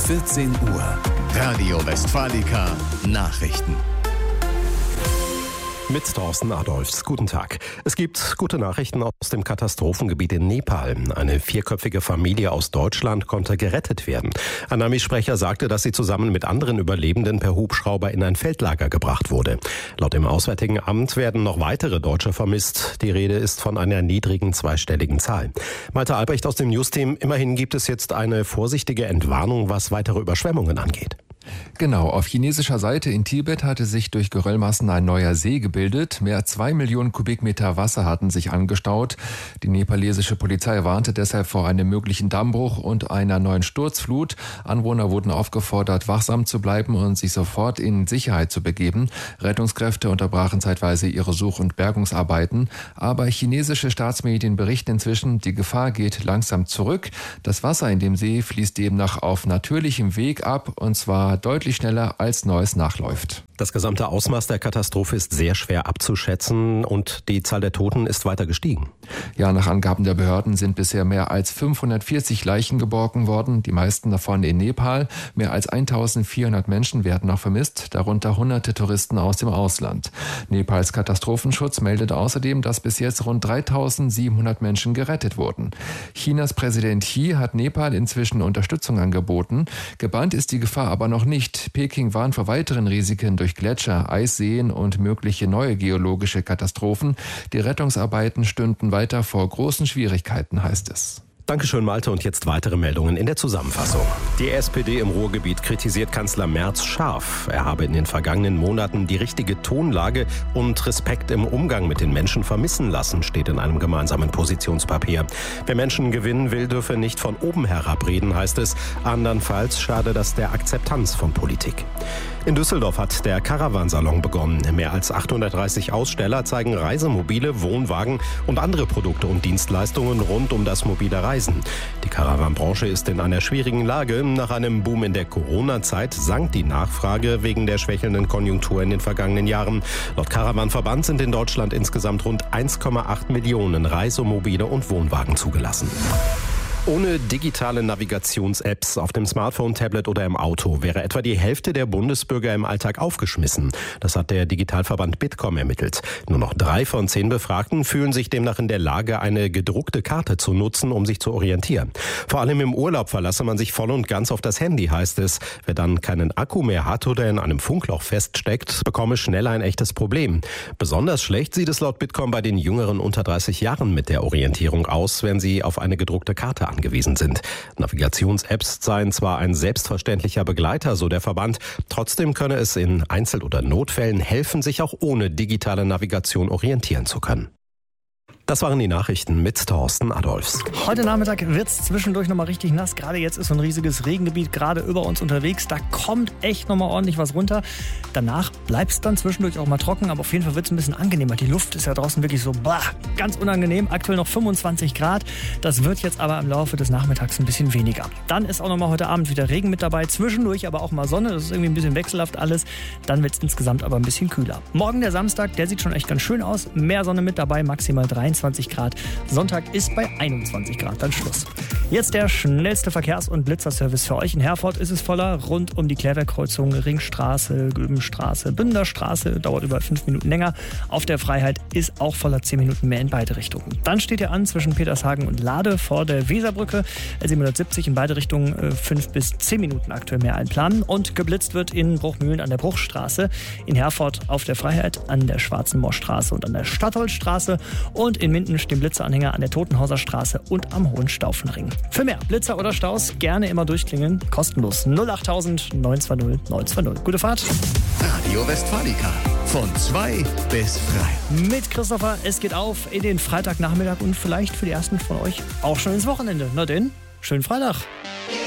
14 Uhr. Radio Westfalica Nachrichten. Mit Thorsten Adolfs. Guten Tag. Es gibt gute Nachrichten aus dem Katastrophengebiet in Nepal. Eine 4-köpfige Familie aus Deutschland konnte gerettet werden. Ein Armeesprecher sagte, dass sie zusammen mit anderen Überlebenden per Hubschrauber in ein Feldlager gebracht wurde. Laut dem Auswärtigen Amt werden noch weitere Deutsche vermisst. Die Rede ist von einer niedrigen zweistelligen Zahl. Malte Albrecht aus dem News-Team. Immerhin gibt es jetzt eine vorsichtige Entwarnung, was weitere Überschwemmungen angeht. Genau, auf chinesischer Seite in Tibet hatte sich durch Geröllmassen ein neuer See gebildet. Mehr als 2 Millionen Kubikmeter Wasser hatten sich angestaut. Die nepalesische Polizei warnte deshalb vor einem möglichen Dammbruch und einer neuen Sturzflut. Anwohner wurden aufgefordert, wachsam zu bleiben und sich sofort in Sicherheit zu begeben. Rettungskräfte unterbrachen zeitweise ihre Such- und Bergungsarbeiten. Aber chinesische Staatsmedien berichten inzwischen, die Gefahr geht langsam zurück. Das Wasser in dem See fließt demnach auf natürlichem Weg ab, und zwar deutlich schneller als Neues nachläuft. Das gesamte Ausmaß der Katastrophe ist sehr schwer abzuschätzen und die Zahl der Toten ist weiter gestiegen. Ja, nach Angaben der Behörden sind bisher mehr als 540 Leichen geborgen worden, die meisten davon in Nepal. Mehr als 1400 Menschen werden noch vermisst, darunter hunderte Touristen aus dem Ausland. Nepals Katastrophenschutz meldet außerdem, dass bis jetzt rund 3700 Menschen gerettet wurden. Chinas Präsident Xi hat Nepal inzwischen Unterstützung angeboten. Gebannt ist die Gefahr aber noch nicht. Peking warnt vor weiteren Risiken durch Gletscher, Eisseen und mögliche neue geologische Katastrophen. Die Rettungsarbeiten stünden weiter vor großen Schwierigkeiten, heißt es. Dankeschön, Malte. Und jetzt weitere Meldungen in der Zusammenfassung. Die SPD im Ruhrgebiet kritisiert Kanzler Merz scharf. Er habe in den vergangenen Monaten die richtige Tonlage und Respekt im Umgang mit den Menschen vermissen lassen, steht in einem gemeinsamen Positionspapier. Wer Menschen gewinnen will, dürfe nicht von oben herab reden, heißt es. Andernfalls schade das der Akzeptanz von Politik. In Düsseldorf hat der Caravansalon begonnen. Mehr als 830 Aussteller zeigen Reisemobile, Wohnwagen und andere Produkte und Dienstleistungen rund um das mobile Reisen. Die Caravanbranche ist in einer schwierigen Lage. Nach einem Boom in der Corona-Zeit sank die Nachfrage wegen der schwächelnden Konjunktur in den vergangenen Jahren. Laut Caravanverband sind in Deutschland insgesamt rund 1,8 Millionen Reisemobile und Wohnwagen zugelassen. Ohne digitale Navigations-Apps auf dem Smartphone, Tablet oder im Auto wäre etwa die Hälfte der Bundesbürger im Alltag aufgeschmissen. Das hat der Digitalverband Bitkom ermittelt. Nur noch 3 von 10 Befragten fühlen sich demnach in der Lage, eine gedruckte Karte zu nutzen, um sich zu orientieren. Vor allem im Urlaub verlasse man sich voll und ganz auf das Handy, heißt es. Wer dann keinen Akku mehr hat oder in einem Funkloch feststeckt, bekomme schnell ein echtes Problem. Besonders schlecht sieht es laut Bitkom bei den Jüngeren unter 30 Jahren mit der Orientierung aus, wenn sie auf eine gedruckte Karte angewiesen sind. Navigations-Apps seien zwar ein selbstverständlicher Begleiter, so der Verband, trotzdem könne es in Einzel- oder Notfällen helfen, sich auch ohne digitale Navigation orientieren zu können. Das waren die Nachrichten mit Thorsten Adolfs. Heute Nachmittag wird es zwischendurch nochmal richtig nass. Gerade jetzt ist so ein riesiges Regengebiet gerade über uns unterwegs. Da kommt echt nochmal ordentlich was runter. Danach bleibt es dann zwischendurch auch mal trocken, aber auf jeden Fall wird es ein bisschen angenehmer. Die Luft ist ja draußen wirklich so ganz unangenehm. Aktuell noch 25 Grad. Das wird jetzt aber im Laufe des Nachmittags ein bisschen weniger. Dann ist auch nochmal heute Abend wieder Regen mit dabei. Zwischendurch aber auch mal Sonne. Das ist irgendwie ein bisschen wechselhaft alles. Dann wird es insgesamt aber ein bisschen kühler. Morgen der Samstag, der sieht schon echt ganz schön aus. Mehr Sonne mit dabei, maximal 23 Grad. Sonntag ist bei 21 Grad dann Schluss. Jetzt der schnellste Verkehrs- und Blitzerservice für euch. In Herford ist es voller, rund um die Klärwerkkreuzung, Ringstraße, Göbenstraße, Bünderstraße, dauert über 5 Minuten länger. Auf der Freiheit ist auch voller, 10 Minuten mehr in beide Richtungen. Dann steht ihr an zwischen Petershagen und Lade vor der Weserbrücke, 770 in beide Richtungen, 5 bis 10 Minuten aktuell mehr einplanen. Und geblitzt wird in Bruchmühlen an der Bruchstraße, in Herford auf der Freiheit, an der Schwarzenmoorstraße und an der Stadtholzstraße und in Minden stehen Blitzeranhänger an der Totenhauser Straße und am Hohenstaufenring. Für mehr Blitzer oder Staus gerne immer durchklingeln, kostenlos 08000 920 920. Gute Fahrt. Radio Westfalica von 2 bis 3. Mit Christopher, es geht auf in den Freitagnachmittag und vielleicht für die ersten von euch auch schon ins Wochenende. Na denn, schönen Freitag.